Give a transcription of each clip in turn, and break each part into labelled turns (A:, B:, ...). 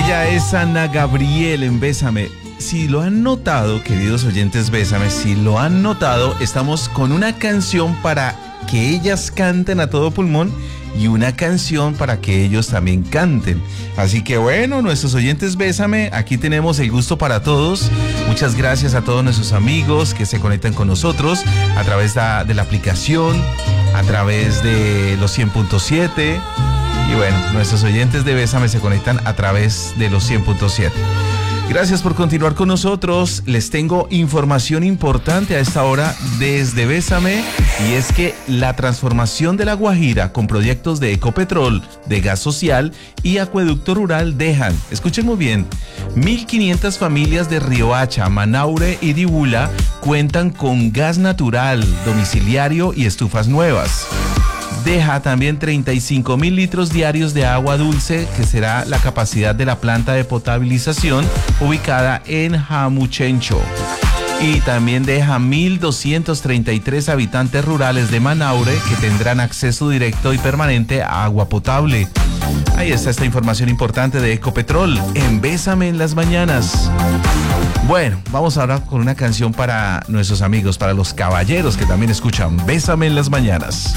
A: Ella es Ana Gabriel en Bésame. Si lo han notado, queridos oyentes, Bésame, si lo han notado, estamos con una canción para que ellas canten a todo pulmón y una canción para que ellos también canten. Así que bueno, nuestros oyentes, Bésame, aquí tenemos el gusto para todos. Muchas gracias a todos nuestros amigos que se conectan con nosotros a través de la aplicación, a través de los 100.7. Y bueno, nuestros oyentes de Bésame se conectan a través de los 100.7. Gracias por continuar con nosotros. Les tengo información importante a esta hora desde Bésame, y es que la transformación de La Guajira con proyectos de Ecopetrol, de gas social y acueducto rural dejan, escuchen muy bien, 1.500 familias de Riohacha, Manaure y Dibula cuentan con gas natural, domiciliario y estufas nuevas. Deja también 35.000 litros diarios de agua dulce, que será la capacidad de la planta de potabilización ubicada en Jamuchencho. Y también deja 1.233 habitantes rurales de Manaure que tendrán acceso directo y permanente a agua potable. Ahí está esta información importante de Ecopetrol en Bésame en las mañanas. Bueno, vamos ahora con una canción para nuestros amigos, para los caballeros que también escuchan Bésame en las mañanas.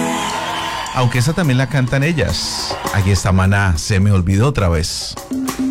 A: Aunque esa también la cantan ellas. Aquí está Maná, Se me olvidó otra vez.